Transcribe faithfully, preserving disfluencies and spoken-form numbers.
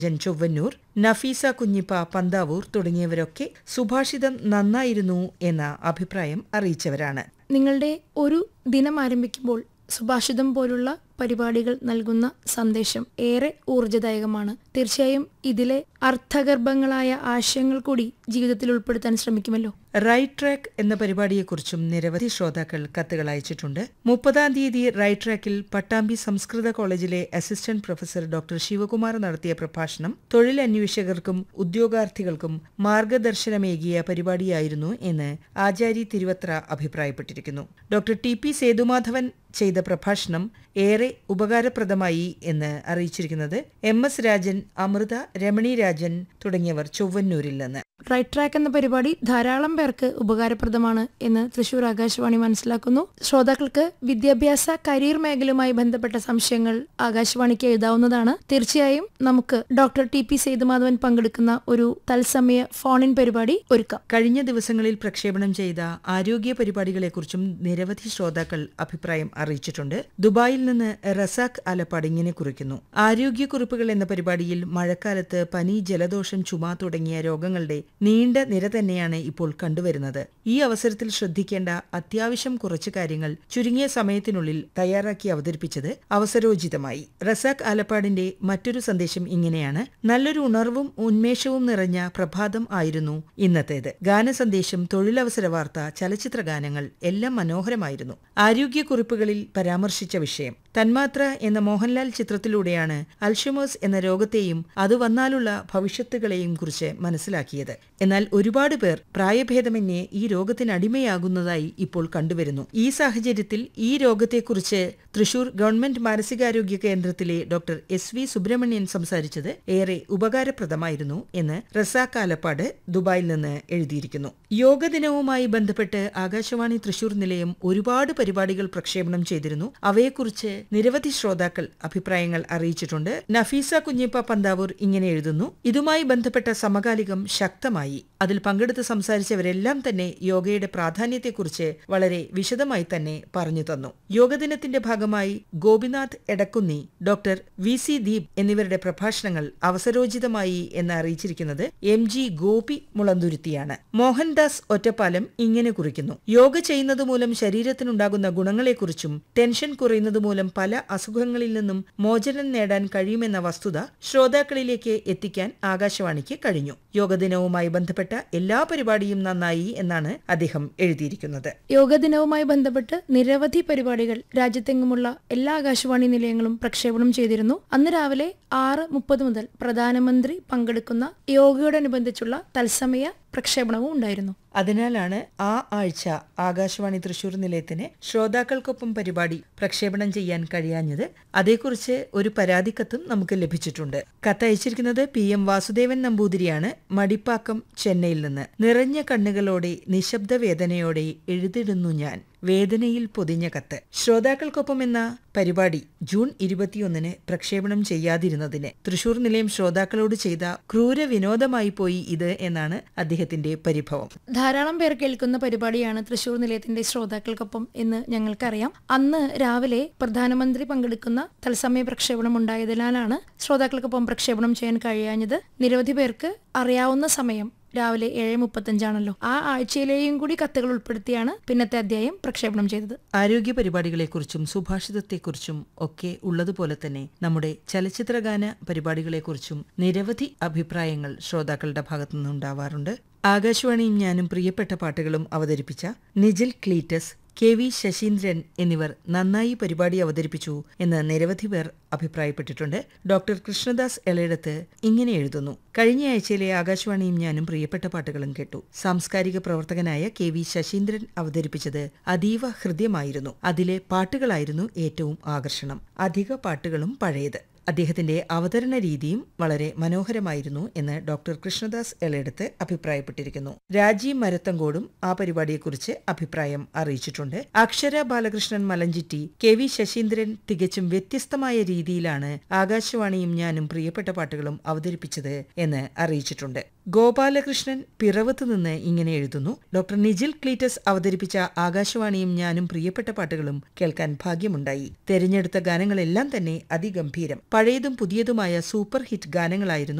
ജൻ ചൊവ്വന്നൂർ, നഫീസ കുഞ്ഞിപ്പ പന്താവൂർ തുടങ്ങിയവരൊക്കെ സുഭാഷിതം നന്നായിരുന്നു എന്ന അഭിപ്രായം അറിയിച്ചവരാണ്. നിങ്ങളുടെ ഒരു ദിനം ആരംഭിക്കുമ്പോൾ സുഭാഷിതം പോലുള്ള പരിപാടികൾ നൽകുന്ന സന്ദേശം ഏറെ ഊർജ്ജദായകമാണ്. തീർച്ചയായും ഇതിലെ അർത്ഥഗർഭങ്ങളായ ആശയങ്ങൾ കൂടി ജീവിതത്തിൽ ഉൾപ്പെടുത്താൻ ശ്രമിക്കുമല്ലോ. റൈറ്റ് ട്രാക്ക് എന്ന പരിപാടിയെക്കുറിച്ചും നിരവധി ശ്രോതാക്കൾ കത്തുകൾ അയച്ചിട്ടുണ്ട്. മുപ്പതാം തീയതി റൈറ്റ് ട്രാക്കിൽ പട്ടാമ്പി സംസ്കൃത കോളേജിലെ അസിസ്റ്റന്റ് പ്രൊഫസർ ഡോക്ടർ ശിവകുമാർ നടത്തിയ പ്രഭാഷണം തൊഴിലന്വേഷകർക്കും ഉദ്യോഗാർത്ഥികൾക്കും മാർഗദർശനമേകിയ പരിപാടിയായിരുന്നു എന്ന് ആചാരി Thiruvathra അഭിപ്രായപ്പെട്ടിരിക്കുന്നു. Doctor T P Sethumadhavan ചെയ്ത പ്രഭാഷണം ഏറെ ഉപകാരപ്രദമായി എന്ന് അറിയിച്ചിരിക്കുന്നത് എം എസ് രാജൻ, അമൃത, രമണി രാജൻ തുടങ്ങിയവർ ചൊവ്വന്നൂരിൽ നിന്ന്. റൈറ്റ് ട്രാക്ക് എന്ന പരിപാടി ധാരാളം പേർക്ക് ഉപകാരപ്രദമാണ് എന്ന് തൃശൂർ ആകാശവാണി മനസ്സിലാക്കുന്നു. ശ്രോതാക്കൾക്ക് വിദ്യാഭ്യാസ കരിയർ മേഖലയുമായി ബന്ധപ്പെട്ട സംശയങ്ങൾ ആകാശവാണിക്ക് എഴുതാവുന്നതാണ്. തീർച്ചയായും നമുക്ക് ഡോക്ടർ ടി പി സേതുമാധവൻ പങ്കെടുക്കുന്ന ഒരു തത്സമയ ഫോണിൻ പരിപാടി ഒരുക്കാം. കഴിഞ്ഞ ദിവസങ്ങളിൽ പ്രക്ഷേപണം ചെയ്ത ആരോഗ്യ പരിപാടികളെക്കുറിച്ചും നിരവധി ശ്രോതാക്കൾ അഭിപ്രായം അറിയിച്ചിട്ടുണ്ട്. ദുബായിൽ നിന്ന് റസാഖ് ആലപ്പാട് ഇങ്ങനെ കുറിക്കുന്നു. ആരോഗ്യക്കുറിപ്പുകൾ എന്ന പരിപാടിയിൽ മഴക്കാലത്ത് പനി, ജലദോഷം, ചുമ തുടങ്ങിയ രോഗങ്ങളുടെ നീണ്ട നിര തന്നെയാണ് ഇപ്പോൾ കണ്ടുവരുന്നത്. ഈ അവസരത്തിൽ ശ്രദ്ധിക്കേണ്ട അത്യാവശ്യം കുറച്ച് കാര്യങ്ങൾ ചുരുങ്ങിയ സമയത്തിനുള്ളിൽ തയ്യാറാക്കി അവതരിപ്പിച്ചത് അവസരോചിതമായി. റസാഖ് ആലപ്പാടിന്റെ മറ്റൊരു സന്ദേശം ഇങ്ങനെയാണ്. നല്ലൊരു ഉണർവും ഉന്മേഷവും നിറഞ്ഞ പ്രഭാതം ആയിരുന്നു ഇന്നത്തേത്. ഗാനസന്ദേശം, തൊഴിലവസര വാർത്ത, ചലച്ചിത്ര ഗാനങ്ങൾ എല്ലാം മനോഹരമായിരുന്നു. ആരോഗ്യക്കുറിപ്പുകളിൽ പരാമർശിച്ച വിഷയം തന്മാത്ര എന്ന മോഹൻലാൽ ചിത്രത്തിലൂടെയാണ് അൽഷിമേഴ്സ് എന്ന രോഗത്തെയും അത് വന്നാലുള്ള ഭവിഷ്യത്തുകളെയും കുറിച്ച് മനസ്സിലാക്കിയത്. എന്നാൽ ഒരുപാട് പേർ പ്രായഭേദമന്യേ ഈ രോഗത്തിന് അടിമയാകുന്നതായി ഇപ്പോൾ കണ്ടുവരുന്നു. ഈ സാഹചര്യത്തിൽ ഈ രോഗത്തെക്കുറിച്ച് തൃശൂർ ഗവൺമെന്റ് മാനസികാരോഗ്യ കേന്ദ്രത്തിലെ ഡോക്ടർ എസ് വി സുബ്രഹ്മണ്യൻ സംസാരിച്ചത് ഏറെ ഉപകാരപ്രദമായിരുന്നു എന്ന് റസാഖ് ആലപ്പാട് ദുബായിൽ നിന്ന് എഴുതിയിരിക്കുന്നു. യോഗ ദിനവുമായി ബന്ധപ്പെട്ട് ആകാശവാണി തൃശൂർ നിലയം ഒരുപാട് പരിപാടികൾ പ്രക്ഷേപണം ചെയ്തിരുന്നു. അവയെക്കുറിച്ച് നിരവധി ശ്രോതാക്കൾ അഭിപ്രായങ്ങൾ അറിയിച്ചിട്ടുണ്ട്. നഫീസ കുഞ്ഞിപ്പ പന്താവൂർ ഇങ്ങനെ എഴുതുന്നു. ഇതുമായി ബന്ധപ്പെട്ട സമകാലികം ശക്തമായി. അതിൽ പങ്കെടുത്ത് സംസാരിച്ചവരെല്ലാം തന്നെ യോഗയുടെ പ്രാധാന്യത്തെക്കുറിച്ച് വളരെ വിശദമായി തന്നെ പറഞ്ഞു തന്നു. യോഗദിനത്തിന്റെ ഭാഗമായി Gopinath Edakkunni, doctor V C Deep എന്നിവരുടെ പ്രഭാഷണങ്ങൾ അവസരോചിതമായി എന്ന് അറിയിച്ചിരിക്കുന്നത് എം ജി ഗോപി മുളന്തുരുത്തിയാണ്. മോഹൻദാസ് ഒറ്റപ്പാലം ഇങ്ങനെ കുറിക്കുന്നു. യോഗ ചെയ്യുന്നത് മൂലം ശരീരത്തിനുണ്ടാകുന്ന ഗുണങ്ങളെക്കുറിച്ചും ടെൻഷൻ കുറയുന്നത് മൂലം പല അസുഖങ്ങളിൽ നിന്നും മോചനം നേടാൻ കഴിയുമെന്ന വസ്തുത ശ്രോതാക്കളിലേക്ക് എത്തിക്കാൻ ആകാശവാണിക്ക് കഴിഞ്ഞു. യോഗദിനവുമായി ബന്ധപ്പെട്ട എല്ലാ പരിപാടിയും നന്നായി എന്നാണ് അദ്ദേഹം എഴുതിയിരിക്കുന്നത്. യോഗദിനവുമായി ബന്ധപ്പെട്ട് നിരവധി പരിപാടികൾ രാജ്യത്തെങ്ങുമുള്ള എല്ലാ ആകാശവാണി നിലയങ്ങളും പ്രക്ഷേപണം ചെയ്തിരുന്നു. അന്ന് രാവിലെ ആറ് മുപ്പത് മുതൽ പ്രധാനമന്ത്രി പങ്കെടുക്കുന്ന യോഗയോടനുബന്ധിച്ചുള്ള തത്സമയ പ്രക്ഷേപണവും ഉണ്ടായിരുന്നു. അതിനാലാണ് ആ ആഴ്ച ആകാശവാണി തൃശൂർ നിലയത്തിന് ശ്രോതാക്കൾക്കൊപ്പം പരിപാടി പ്രക്ഷേപണം ചെയ്യാൻ കഴിയാഞ്ഞത്. അതേക്കുറിച്ച് ഒരു പരാതിക്കത്തും നമുക്ക് ലഭിച്ചിട്ടുണ്ട്. കത്തയച്ചിരിക്കുന്നത് പി എം വാസുദേവൻ നമ്പൂതിരിയാണ്, മടിപ്പാക്കം, ചെന്നൈയിൽ നിന്ന്. നിറഞ്ഞ കണ്ണുകളോടെ നിശബ്ദ വേദനയോടെ എഴുതിടുന്നു ഞാൻ വേദനയിൽ പൊതിഞ്ഞ കത്ത്. ശ്രോതാക്കൾക്കൊപ്പം എന്ന പരിപാടി ജൂൺ ഇരുപത്തിയൊന്നിന് പ്രക്ഷേപണം ചെയ്യാതിരുന്നതിന് തൃശൂർ നിലയം ശ്രോതാക്കളോട് ചെയ്ത ക്രൂര വിനോദമായി പോയി ഇത് എന്നാണ് അദ്ദേഹത്തിന്റെ പരിഭവം. ധാരാളം പേർ കേൾക്കുന്ന പരിപാടിയാണ് തൃശൂർ നിലയത്തിന്റെ ശ്രോതാക്കൾക്കൊപ്പം എന്ന് ഞങ്ങൾക്കറിയാം. അന്ന് രാവിലെ പ്രധാനമന്ത്രി പങ്കെടുക്കുന്ന തത്സമയ പ്രക്ഷേപണം ഉണ്ടായതിനാലാണ് ശ്രോതാക്കൾക്കൊപ്പം പ്രക്ഷേപണം ചെയ്യാൻ കഴിയാഞ്ഞത്. നിരവധി പേർക്ക് അറിയാവുന്ന സമയം രാവിലെ ഏഴ് മുപ്പത്തഞ്ചാണല്ലോ. ആ ആഴ്ചയിലെയും കൂടി കത്തുകൾ ഉൾപ്പെടുത്തിയാണ് പിന്നത്തെ അധ്യായം പ്രക്ഷേപണം ചെയ്തത്. ആരോഗ്യ പരിപാടികളെക്കുറിച്ചും സുഭാഷിതത്തെക്കുറിച്ചും ഒക്കെ ഉള്ളതുപോലെ തന്നെ നമ്മുടെ ചലച്ചിത്രഗാന പരിപാടികളെക്കുറിച്ചും നിരവധി അഭിപ്രായങ്ങൾ ശ്രോതാക്കളുടെ ഭാഗത്തുനിന്നുണ്ടാവാറുണ്ട്. ആകാശവാണിയും ഞാനും പ്രിയപ്പെട്ട പാട്ടുകളും അവതരിപ്പിച്ച Nijil Cletus, K V Saseendran എന്നിവർ നന്നായി പരിപാടി അവതരിപ്പിച്ചു എന്ന് നിരവധി പേർ അഭിപ്രായപ്പെട്ടിട്ടുണ്ട്. ഡോക്ടർ കൃഷ്ണദാസ് എളയിടത്ത് ഇങ്ങനെ എഴുതുന്നു. കഴിഞ്ഞ ആഴ്ചയിലെ ആകാശവാണിയും ഞാനും പ്രിയപ്പെട്ട പാട്ടുകളും കേട്ടു. സാംസ്കാരിക പ്രവർത്തകനായ കെ വി ശശീന്ദ്രൻ അവതരിപ്പിച്ചത് അതീവ ഹൃദ്യമായിരുന്നു. അതിലെ പാട്ടുകളായിരുന്നു ഏറ്റവും ആകർഷണം. അധിക പാട്ടുകളും പഴയത്. അദ്ദേഹത്തിന്റെ അവതരണ രീതിയും വളരെ മനോഹരമായിരുന്നു എന്ന് ഡോക്ടർ കൃഷ്ണദാസ് എളയിടത്ത് അഭിപ്രായപ്പെട്ടിരിക്കുന്നു. രാജീവ് മരത്തങ്കോടും ആ പരിപാടിയെക്കുറിച്ച് അഭിപ്രായം അറിയിച്ചിട്ടുണ്ട്. അക്ഷര ബാലകൃഷ്ണൻ മലഞ്ചിറ്റി, കെ വി ശശീന്ദ്രൻ തികച്ചും വ്യത്യസ്തമായ രീതിയിലാണ് ആകാശവാണിയും ഞാനും പ്രിയപ്പെട്ട പാട്ടുകളും അവതരിപ്പിച്ചത് എന്ന് അറിയിച്ചിട്ടുണ്ട്. ഗോപാലകൃഷ്ണൻ പിറവത്ത് നിന്ന് ഇങ്ങനെ എഴുതുന്നു. ഡോക്ടർ നിജിൽ ക്ലീറ്റസ് അവതരിപ്പിച്ച ആകാശവാണിയും ഞാനും പ്രിയപ്പെട്ട പാട്ടുകളും കേൾക്കാൻ ഭാഗ്യമുണ്ടായി. തെരഞ്ഞെടുത്ത ഗാനങ്ങളെല്ലാം തന്നെ അതിഗംഭീരം. പഴയതും പുതിയതുമായ സൂപ്പർ ഹിറ്റ് ഗാനങ്ങളായിരുന്നു